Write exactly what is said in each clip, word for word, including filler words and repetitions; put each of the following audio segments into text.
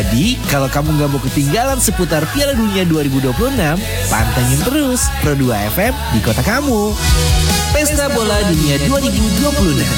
Jadi, kalau kamu nggak mau ketinggalan seputar Piala Dunia dua ribu dua puluh enam, pantengin terus Pro dua F M di kota kamu. Pesta Bola Dunia dua ribu dua puluh enam.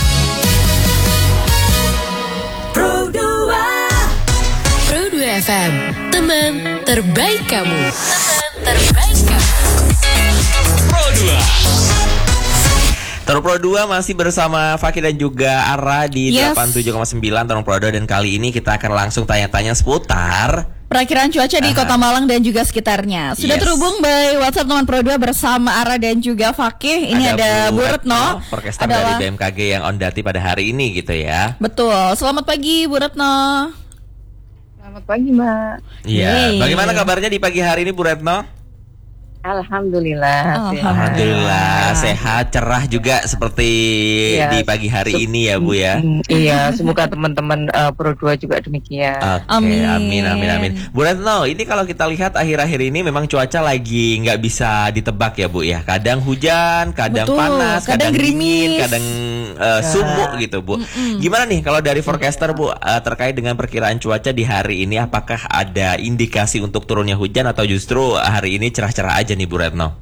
Pro dua Pro dua F M, teman terbaik kamu. Teman terbaik kamu. Pro dua. Torong Pro dua masih bersama Fakih dan juga Ara di Yes. delapan puluh tujuh koma sembilan Torong Pro dua, dan kali ini kita akan langsung tanya-tanya seputar perakiraan cuaca di Aha. Kota Malang dan juga sekitarnya. Sudah Yes. terhubung by WhatsApp teman Pro dua bersama Ara dan juga Fakih. Ini ada, Bu Retno, forecaster adalah dari B M K G yang on duty pada hari ini gitu ya. Betul. Selamat pagi Bu Retno. Selamat pagi, Mbak. Iya. Yeay. Bagaimana kabarnya di pagi hari ini Bu Retno? Alhamdulillah. Alhamdulillah. Alhamdulillah sehat, cerah juga seperti Iya. di pagi hari ini ya Bu ya. Mm, iya, semoga teman-teman uh, Pro dua juga demikian. Oke, Amin. amin, amin, amin. Bu Retno, ini kalau kita lihat akhir-akhir ini memang cuaca lagi nggak bisa ditebak ya Bu ya. Kadang hujan, kadang Betul, panas, kadang, kadang dingin, gerimis. kadang uh, sumuk gitu Bu. Gimana nih kalau dari forecaster Bu uh, terkait dengan perkiraan cuaca di hari ini? Apakah ada indikasi untuk turunnya hujan atau justru hari ini cerah-cerah aja nih Bu Retno?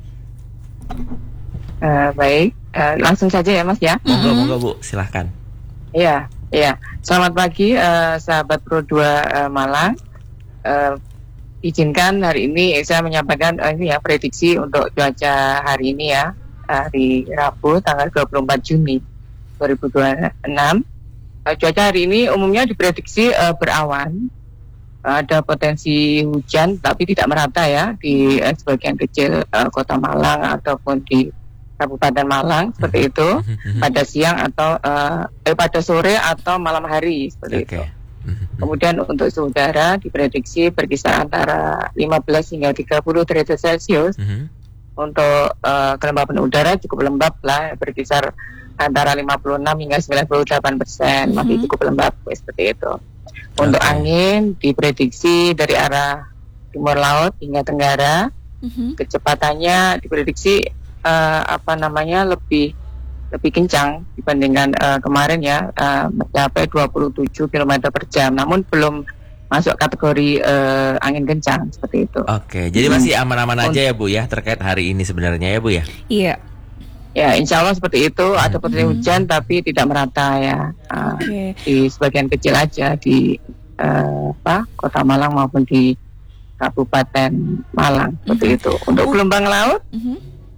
Uh, baik, uh, langsung saja ya Mas ya. Monggo, monggo Bu, silahkan. Iya, iya. Selamat pagi uh, sahabat Pro dua uh, Malang. Uh, izinkan hari ini saya menyampaikan uh, ini ya prediksi untuk cuaca hari ini ya, hari Rabu tanggal dua puluh empat Juni dua ribu dua puluh enam. Uh, cuaca hari ini umumnya diprediksi uh, berawan. Ada potensi hujan tapi tidak merata ya di eh, sebagian kecil eh, kota Malang ataupun di Kabupaten Malang seperti itu pada siang atau eh, eh, pada sore atau malam hari seperti Oke. itu. Kemudian untuk suhu udara diprediksi berkisar antara lima belas hingga tiga puluh derajat Celcius. Mhm. Untuk eh, kelembapan udara cukup lembab lah, berkisar antara lima puluh enam hingga sembilan puluh delapan persen, masih cukup lembab seperti itu. Untuk Oke. angin diprediksi dari arah timur laut hingga tenggara, Mhm. kecepatannya diprediksi eh, apa namanya lebih lebih kencang dibandingkan eh, kemarin ya, eh, mencapai dua puluh tujuh kilometer per jam. Namun belum masuk kategori eh, angin kencang seperti itu. Oke, jadi masih aman-aman aja ya Bu ya terkait hari ini sebenarnya ya Bu ya. Iya. Ya, insya Allah seperti itu. Ada potensi hujan tapi tidak merata ya. Uh, Oke. Di sebagian kecil aja di uh, apa Kota Malang maupun di Kabupaten Malang seperti itu. Untuk gelombang laut, Mhm.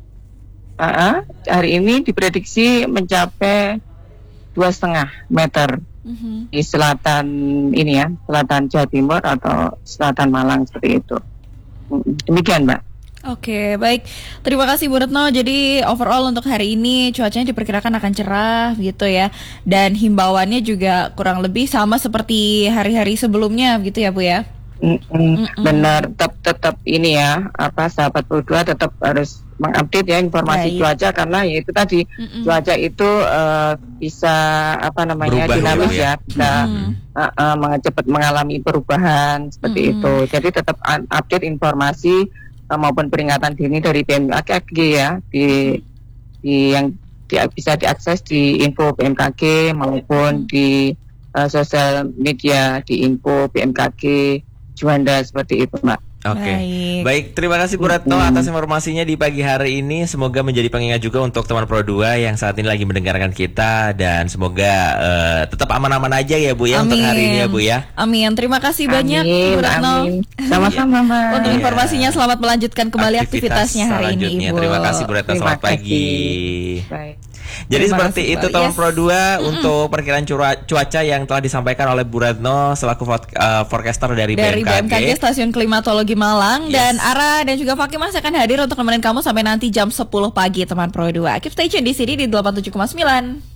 uh, hari ini diprediksi mencapai dua setengah meter Mhm. di selatan ini ya, selatan Jawa Timur atau selatan Malang seperti itu. Mm, Demikian, Mbak. Oke, baik. Terima kasih Bu Retno. Jadi overall untuk hari ini cuacanya diperkirakan akan cerah gitu ya. Dan himbauannya juga kurang lebih sama seperti hari-hari sebelumnya gitu ya Bu ya. Mm-mm. Benar, tetap tetap ini ya, apa sahabat Pro dua tetap harus mengupdate ya informasi Baik. cuaca, karena ya itu tadi Mm-mm. cuaca itu eh, bisa apa namanya Berubah dinamis ya. ya, bisa Mm. eh, eh, menga- cepat mengalami perubahan seperti Mm-mm. itu. Jadi tetap un- update informasi eh, maupun peringatan dini dari B M K G ya, di, di yang di, bisa diakses di info B M K G maupun di eh, sosial media di info B M K G Juanda seperti itu, Mbak. Oke, Baik. baik. Terima kasih Bu Retno atas informasinya di pagi hari ini. Semoga menjadi pengingat juga untuk teman Pro dua yang saat ini lagi mendengarkan kita, dan semoga eh, tetap aman-aman aja ya Bu ya untuk hari ini ya Bu ya. Amin. Terima kasih banyak Amin, Bu Retno. amin. Sama-sama, Mbak. Untuk Iya. informasinya, selamat melanjutkan kembali aktivitasnya hari ini, selanjutnya. Ibu. Terima kasih Bu Retno, Terima selamat pagi. kasih. Baik. Jadi Terima seperti kasih, itu Bu. Torong Yes. Pro dua untuk perkiraan cura- cuaca yang telah disampaikan oleh Bu Retno selaku fort- eh, forecaster dari, Dari B M K G. B M K G Stasiun Klimatologi Malang. Yes. Dan Ara dan juga Fakih masih akan hadir untuk nemenin kamu sampai nanti jam sepuluh pagi teman Pro dua. Keep stay tune di sini di delapan puluh tujuh koma sembilan.